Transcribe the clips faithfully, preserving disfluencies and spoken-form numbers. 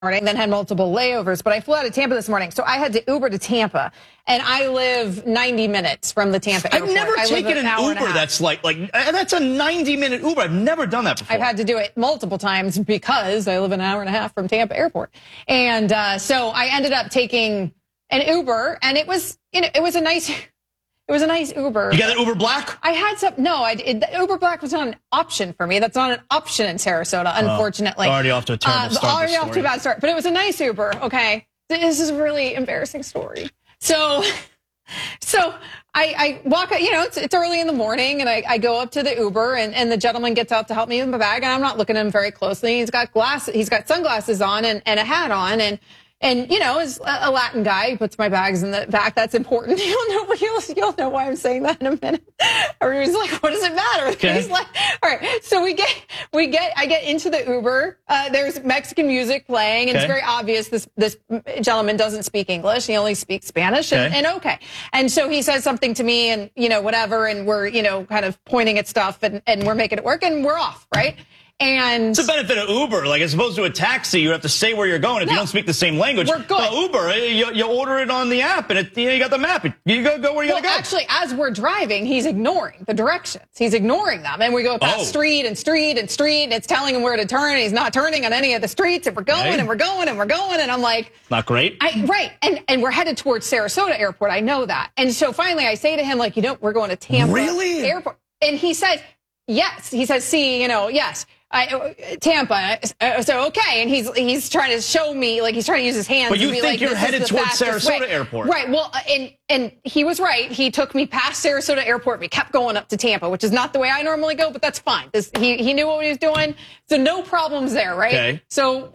morning, then had multiple layovers, but I flew out of Tampa this morning. So I had to Uber to Tampa, and I live ninety minutes from the Tampa airport. I've never I taken an, an Uber that's like, like that's a ninety minute Uber. I've never done that before. I've had to do it multiple times because I live an hour and a half from Tampa airport. And uh, so I ended up taking an Uber, and it was, you know, it was a nice... It was a nice Uber. You got an Uber Black? I had some. No, I it, Uber Black was not an option for me. That's not an option in Sarasota, unfortunately. Oh, already off to a terrible uh, start. Already off to a bad start. But it was a nice Uber. Okay, this is a really embarrassing story. So, so I, I walk. You know, it's, it's early in the morning, and I, I go up to the Uber, and, and the gentleman gets out to help me with my bag, and I'm not looking at him very closely. He's got glasses. He's got sunglasses on and, and a hat on, and. And, you know, as a Latin guy, he puts my bags in the back. That's important. You'll know, you'll, you'll know why I'm saying that in a minute. Everybody's like, what does it matter? Okay. He's like, all right. So we get, we get, I get into the Uber. Uh, there's Mexican music playing, and okay. It's very obvious this, this gentleman doesn't speak English. He only speaks Spanish. And okay. and okay. And so he says something to me, and, you know, whatever. And we're, you know, kind of pointing at stuff, and, and we're making it work, and we're off, right? And it's a benefit of Uber. Like, as opposed to a taxi, you have to say where you're going if no, you don't speak the same language. We're good. Well, Uber, you, you order it on the app, and it, you, know, you got the map. You go, go where you well, gotta go. Actually, as we're driving, he's ignoring the directions. He's ignoring them. And we go past oh. street and street and street, and it's telling him where to turn. And he's not turning on any of the streets. And we're going right. and we're going and we're going. And I'm like... Not great. I, right. And and we're headed towards Sarasota Airport. I know that. And so finally I say to him, like, you know, we're going to Tampa really? Airport. And he says, yes. He says, see, you know, yes. I, Tampa, so okay, and he's he's trying to show me, like he's trying to use his hands. But you to be think like, you're headed towards Sarasota way. Airport, right? Well, and and he was right. He took me past Sarasota Airport. We kept going up to Tampa, which is not the way I normally go, but that's fine. This, he he knew what he was doing, so no problems there, right? Okay. So,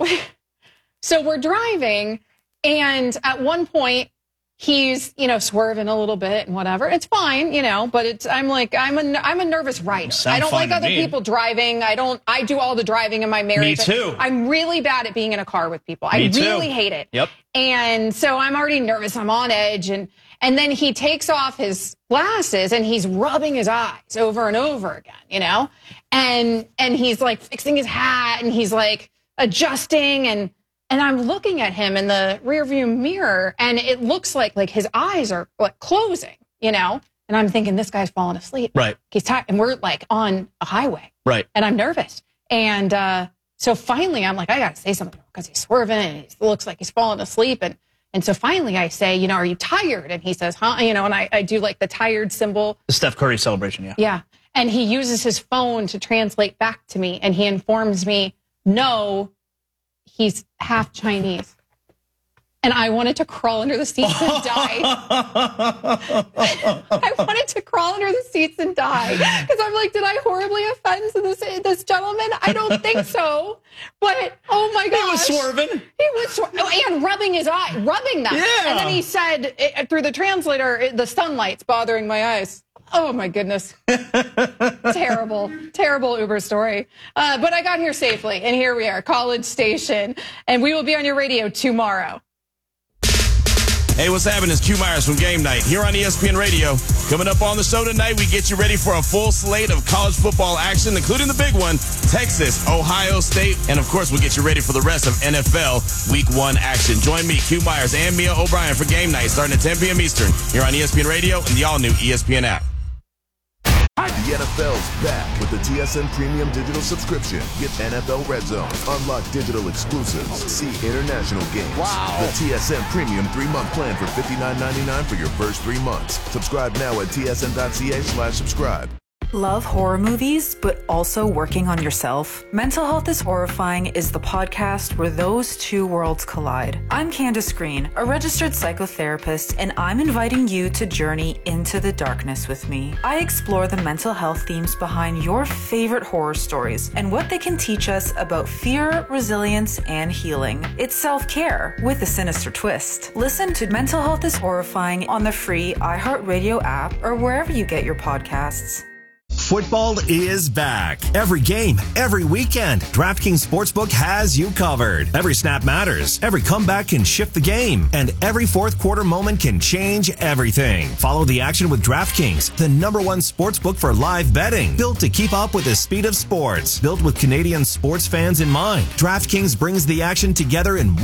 so we're driving, and at one point, he's, you know, swerving a little bit and whatever. It's fine, you know, but it's, I'm like, I'm a, I'm a nervous rider. I don't like other people driving. I don't, I do all the driving in my marriage. Me too. I'm really bad at being in a car with people. I Me too. really hate it. Yep. And so I'm already nervous. I'm on edge. And, and then he takes off his glasses and he's rubbing his eyes over and over again, you know, and, and he's like fixing his hat and he's like adjusting, and, And I'm looking at him in the rearview mirror, and it looks like like his eyes are like closing, you know. And I'm thinking, this guy's falling asleep. Right. He's tired, and we're like on a highway. Right. And I'm nervous. And uh, so finally, I'm like, I got to say something because he's swerving, and he looks like he's falling asleep. And and so finally, I say, you know, are you tired? And he says, huh? You know, and I, I do like the tired symbol. The Steph Curry celebration, yeah. Yeah. And he uses his phone to translate back to me, and he informs me, no. He's half Chinese. And I wanted to crawl under the seats and die. I wanted to crawl under the seats and die. Because I'm like, did I horribly offend this, this gentleman? I don't think so. But, oh my gosh. He was swerving. He was swerving. Oh, and rubbing his eye, rubbing them. Yeah. And then he said, it, through the translator, the sunlight's bothering my eyes. Oh, my goodness. Terrible, terrible Uber story. Uh, but I got here safely, and here we are, College Station, and we will be on your radio tomorrow. Hey, what's happening? It's Q Myers from Game Night here on E S P N Radio. Coming up on the show tonight, we get you ready for a full slate of college football action, including the big one, Texas, Ohio State, and of course, we'll get you ready for the rest of N F L Week one action. Join me, Q Myers, and Mia O'Brien for Game Night starting at ten p.m. Eastern here on E S P N Radio and the all-new E S P N app. The N F L's back with the T S N Premium Digital subscription. Get N F L Red Zone, unlock digital exclusives, see international games. Wow. The T S N Premium three-month plan for fifty-nine ninety-nine for your first three months. Subscribe now at tsn.ca slash subscribe. Love horror movies, but also working on yourself? Mental Health is Horrifying is the podcast where those two worlds collide. I'm Candace Green, a registered psychotherapist, and I'm inviting you to journey into the darkness with me. I explore the mental health themes behind your favorite horror stories and what they can teach us about fear, resilience, and healing. It's self-care with a sinister twist. Listen to Mental Health is Horrifying on the free iHeartRadio app or wherever you get your podcasts. Football is back. Every game, every weekend, DraftKings Sportsbook has you covered. Every snap matters. Every comeback can shift the game. And every fourth quarter moment can change everything. Follow the action with DraftKings, the number one sportsbook for live betting. Built to keep up with the speed of sports. Built with Canadian sports fans in mind. DraftKings brings the action together in